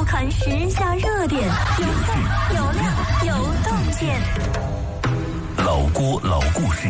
看时下热点，有范有料有洞见。 老郭老故事。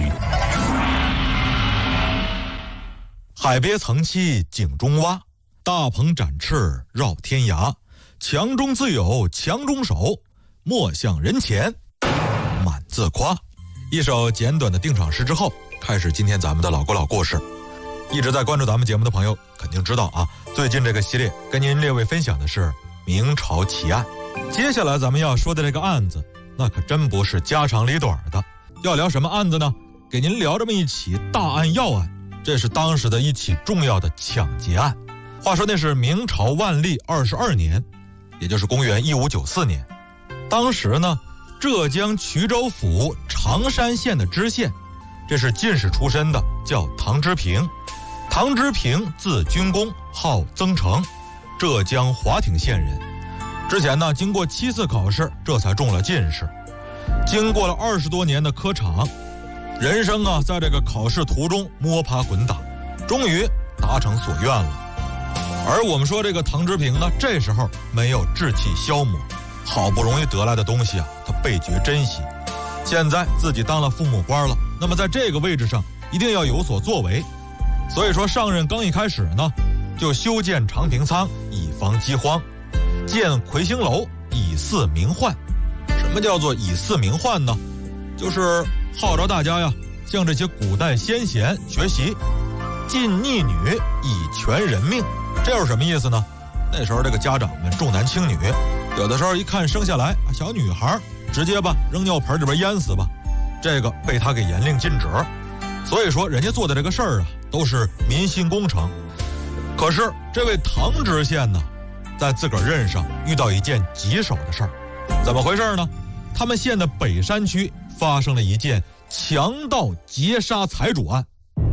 海别层栖井中蛙，大鹏展翅绕天涯。强中自有强中手，莫向人前满自夸。一首简短的定场诗之后，开始今天咱们的老郭老故事。一直在关注咱们节目的朋友肯定知道啊，最近这个系列跟您列位分享的是明朝奇案。接下来咱们要说的这个案子，那可真不是家长里短的。要聊什么案子呢？给您聊这么一起大案要案，这是当时的一起重要的抢劫案。话说那是明朝万历22年，也就是公元1594年。当时呢，浙江衢州府常山县的知县，这是进士出身的，叫唐之平。唐之平字君公，号曾成，浙江华亭县人。之前呢，经过7次考试，这才中了进士。经过了20多年的科场，人生啊，在这个考试途中摸爬滚打，终于达成所愿了。而我们说这个唐之平呢，这时候没有志气消磨，好不容易得来的东西啊，他倍觉珍惜。现在自己当了父母官了，那么在这个位置上一定要有所作为。所以说上任刚一开始呢，就修建长平仓以防饥荒，建魁星楼以祀名宦。什么叫做以祀名宦呢？就是号召大家呀，向这些古代先贤学习，禁逆女以全人命。这是什么意思呢？那时候这个家长们重男轻女，有的时候一看生下来小女孩，直接吧扔尿盆里边淹死吧，这个被他给严令禁止。所以说人家做的这个事儿啊，都是民心工程。可是这位唐知县呢，在自个儿任上遇到一件棘手的事儿。怎么回事呢？他们县的北山区发生了一件强盗劫杀财主案。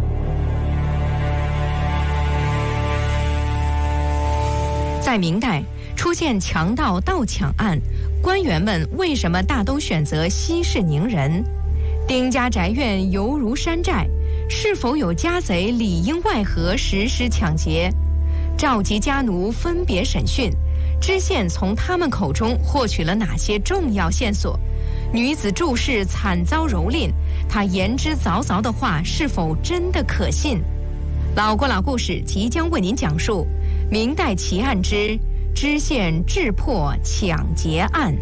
在明代出现强盗盗抢案，官员们为什么大都选择息事宁人？丁家宅院犹如山寨，是否有家贼里应外合实施抢劫？召集家奴分别审讯，知县从他们口中获取了哪些重要线索？女子注释惨遭蹂躏，她言之凿凿的话是否真的可信？老郭老故事即将为您讲述明代奇案之知县智破抢劫案。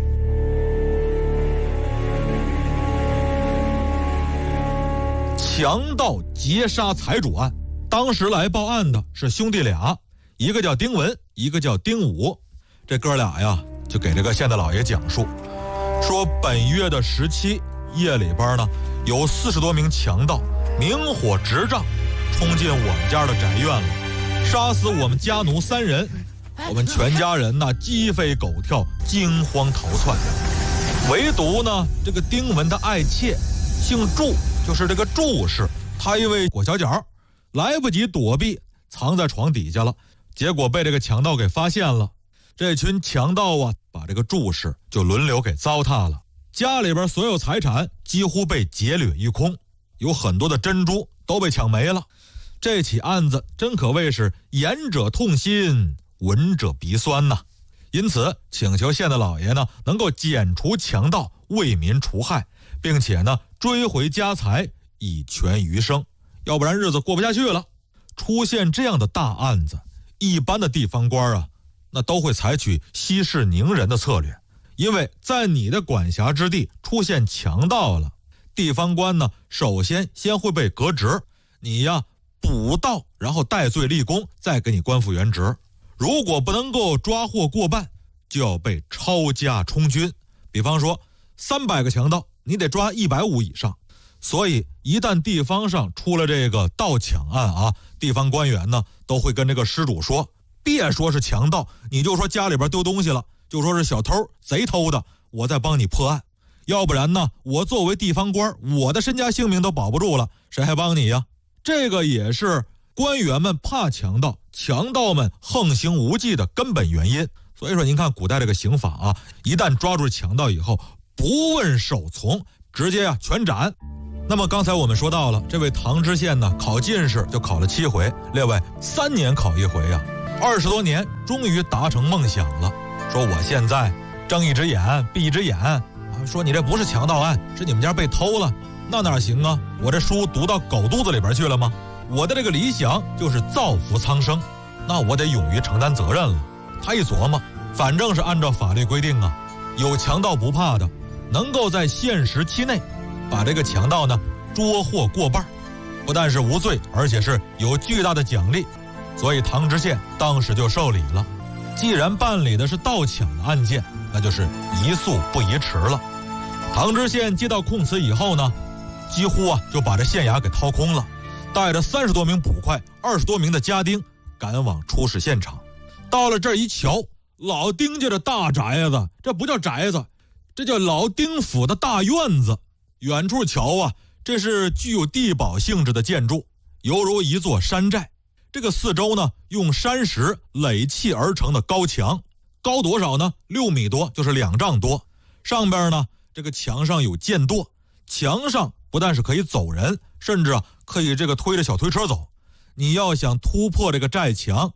强盗劫杀财主案，当时来报案的是兄弟俩，一个叫丁文，一个叫丁武。这哥俩呀，就给这个县的老爷讲述，说本月的17夜里边呢，有40多名强盗明火执仗，冲进我们家的宅院了，杀死我们家奴3人，我们全家人呢鸡飞狗跳，惊慌逃窜。唯独呢，这个丁文的爱妾姓祝，就是这个祝氏，他因为裹小脚，来不及躲避，藏在床底下了，结果被这个强盗给发现了。这群强盗啊，把这个祝氏就轮流给糟蹋了，家里边所有财产几乎被劫掠一空，有很多的珍珠都被抢没了。这起案子真可谓是言者痛心，闻者鼻酸呐。因此请求县的老爷呢，能够剪除强盗，为民除害，并且呢追回家财，以全余生，要不然日子过不下去了。出现这样的大案子，一般的地方官啊，那都会采取息事宁人的策略，因为在你的管辖之地出现强盗了，地方官呢首先会被革职，你呀补到，然后戴罪立功，再给你官复原职。如果不能够抓获过半，就要被抄家充军。比方说300个强盗，你得抓150以上。所以一旦地方上出了这个盗抢案啊，地方官员呢都会跟这个失主说，别说是强盗，你就说家里边丢东西了，就说是小偷贼偷的，我再帮你破案。要不然呢，我作为地方官，我的身家性命都保不住了，谁还帮你呀？这个也是官员们怕强盗，强盗们横行无忌的根本原因。所以说您看古代这个刑法啊，一旦抓住强盗以后，不问首从，直接全斩。那么刚才我们说到了，这位唐知县呢，考进士就考了7回，列位3年考1回啊，20多年终于达成梦想了。 说我现在睁一只眼闭一只眼，说你这不是强盗案，是你们家被偷了，那哪行啊？我这书读到狗肚子里边去了吗？我的这个理想就是造福苍生，那我得勇于承担责任了。他一琢磨，反正是按照法律规定啊，有强盗不怕的，能够在限时期内把这个强盗呢捉获过半，不但是无罪，而且是有巨大的奖励。所以唐知县当时就受理了。既然办理的是盗抢的案件，那就是宜速不宜迟了。唐知县接到控词以后呢，几乎就把这县衙给掏空了，带着30多名捕快、20多名的家丁赶往出事现场。到了这儿一瞧，老丁家的大宅子，这不叫宅子，这叫老丁府的大院子。远处瞧这是具有地堡性质的建筑，犹如一座山寨。这个四周呢，用山石垒砌而成的高墙，高多少呢？6米多，就是2丈多。上边呢，这个墙上有箭垛，墙上不但是可以走人，甚至可以这个推着小推车走。你要想突破这个寨墙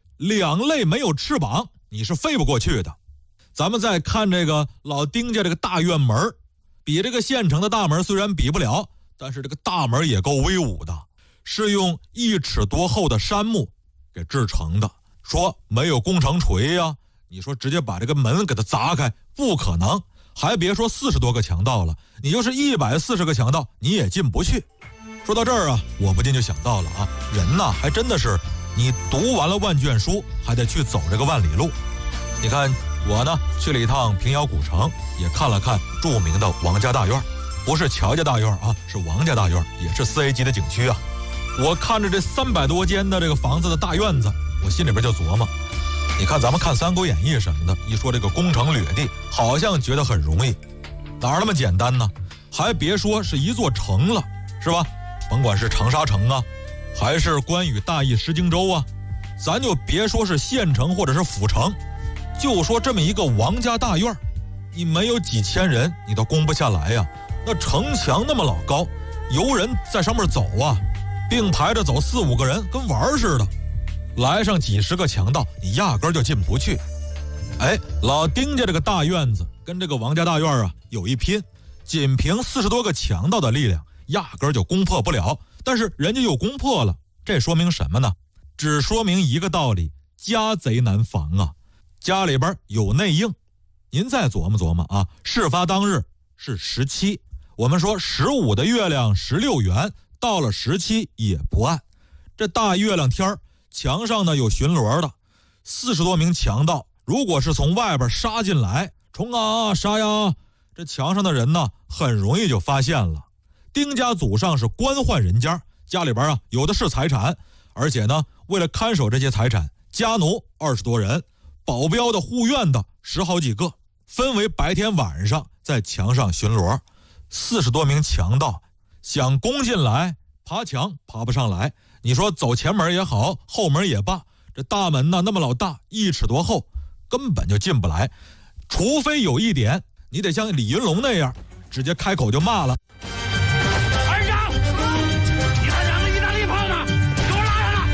，2肋没有翅膀，你是飞不过去的。咱们再看这个老丁家这个大院门，比这个县城的大门虽然比不了，但是这个大门也够威武的，是用1尺多厚的杉木给制成的。说没有工程锤你说直接把这个门给它砸开，不可能。还别说40多个强盗了，你就是140个强盗，你也进不去。说到这儿我不禁就想到了人还真的是，你读完了万卷书，还得去走这个万里路。你看我呢，去了一趟平遥古城，也看了看著名的王家大院，不是乔家大院是王家大院，也是4A 级的景区我看着这300多间的这个房子的大院子，我心里边就琢磨，你看咱们看《三国演义》什么的，一说这个攻城掠地，好像觉得很容易，哪那么简单呢？还别说是一座城了，是吧？甭管是长沙城还是关羽大意失荆州咱就别说是县城或者是府城，就说这么一个王家大院，你没有几千人，你都攻不下来那城墙那么老高，游人在上面走并排着走4、5个人，跟玩似的。来上几10个强盗，你压根就进不去。老丁家这个大院子跟这个王家大院有一拼，仅凭40多个强盗的力量，压根就攻破不了。但是人家又攻破了，这说明什么呢？只说明一个道理：家贼难防家里边有内应。您再琢磨琢磨事发当日是17，我们说15的月亮16圆，到了17也不暗。这大月亮天墙上呢有巡逻的40多名强盗，如果是从外边杀进来，冲杀这墙上的人呢很容易就发现了。丁家祖上是官宦人家，家里边有的是财产，而且呢为了看守这些财产，家奴20多人，保镖的护院的10好几个，分为白天晚上在墙上巡逻。40多名强盗想攻进来，爬墙爬不上来，你说走前门也好，后门也罢，这大门那么老大，1尺多厚，根本就进不来。除非有一点，你得像李云龙那样直接开口就骂了， 二长，你那2个意大利炮呢？给我拉上来！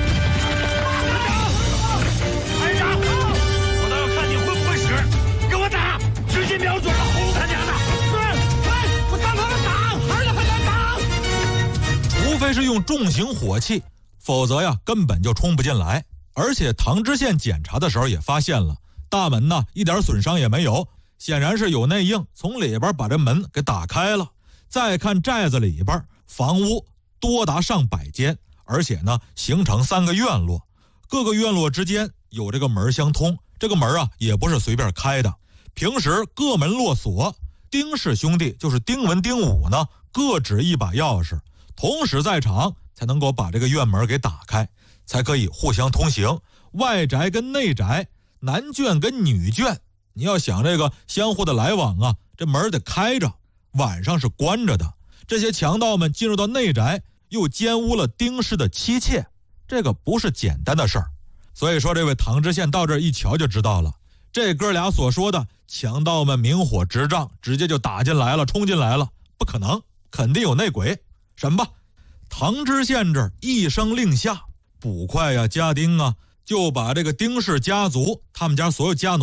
二长，我倒要看你会不会使，给我打，直接瞄准了，轰他娘的！我当他们打，还是很难打。 除非是用重型火器，否则根本就冲不进来。而且唐知县检查的时候也发现了，大门一点损伤也没有，显然是有内应从里边把这门给打开了。再看寨子里边，房屋多达上百间，而且呢形成3个院落，各个院落之间有这个门相通，这个门也不是随便开的，平时各门落锁。丁氏兄弟就是丁文丁武呢，各执一把钥匙，同时在场，才能够把这个院门给打开，才可以互相通行。外宅跟内宅，男眷跟女眷，你要想这个相互的来往这门得开着，晚上是关着的。这些强盗们进入到内宅，又奸污了丁氏的妻妾，这个不是简单的事儿。所以说这位唐知县到这儿一瞧就知道了，这哥俩所说的强盗们明火执仗，直接就打进来了，冲进来了，不可能，肯定有内鬼。审吧！唐知县这儿一声令下，捕快家丁就把这个丁氏家族他们家所有家奴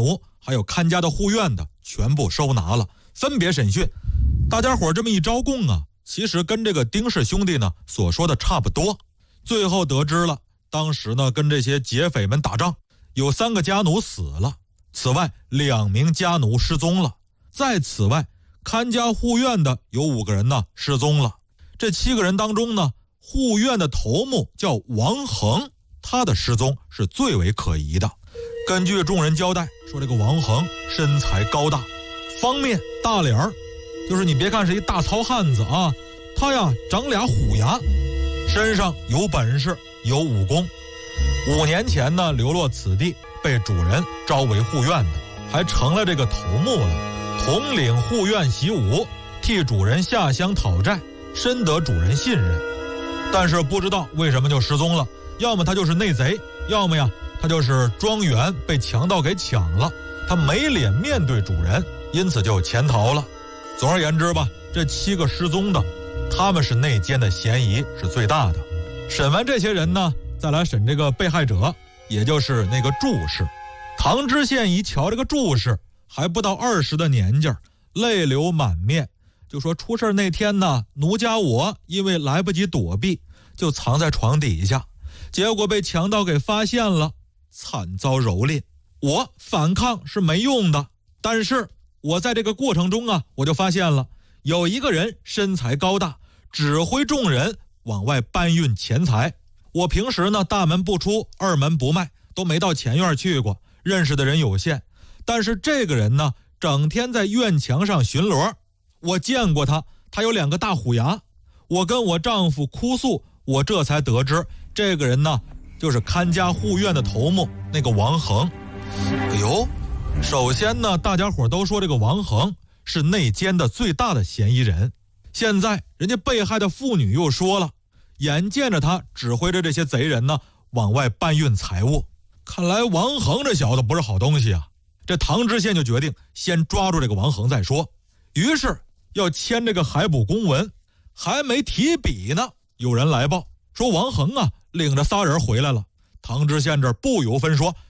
还有看家的护院的全部收拿了，分别审讯。大家伙这么一招供啊，其实跟这个丁氏兄弟呢所说的差不多。最后得知了，当时呢跟这些劫匪们打仗，有3个家奴死了，此外2名家奴失踪了，在此外看家护院的有5个人呢失踪了。这7个人当中呢，护院的头目叫王恒，他的失踪是最为可疑的。根据众人交代说，这个王恒身材高大，方面大脸儿，就是你别看是一大糙汉子啊，他呀长俩虎牙，身上有本事有武功。5年前呢流落此地，被主人招为护院的，还成了这个头目了，统领护院习武，替主人下乡讨债，深得主人信任。但是不知道为什么就失踪了，要么他就是内贼，要么呀他就是庄园被强盗给抢了，他没脸面对主人，因此就潜逃了。总而言之吧，这7个失踪的，他们是内奸的嫌疑是最大的。审完这些人呢，再来审这个被害者，也就是那个祝氏。唐知县一瞧这个祝氏还不到20的年纪，泪流满面，就说出事那天呢，奴家我因为来不及躲避，就藏在床底下，结果被强盗给发现了，惨遭蹂躏。我反抗是没用的，但是我在这个过程中啊，我就发现了有一个人身材高大，指挥众人往外搬运钱财。我平时呢大门不出二门不迈，都没到前院去过，认识的人有限。但是这个人呢，整天在院墙上巡逻，我见过他，他有2个大虎牙。我跟我丈夫哭诉，我这才得知这个人呢就是看家护院的头目那个王恒。哎呦，首先呢大家伙都说这个王恒是内奸的最大的嫌疑人，现在人家被害的妇女又说了，眼见着他指挥着这些贼人呢往外搬运财物，看来王恒这小子不是好东西啊。这唐知县就决定先抓住这个王恒再说，于是要签这个海捕公文。还没提笔呢，有人来报说王恒啊领着仨人回来了。唐知县这不由分说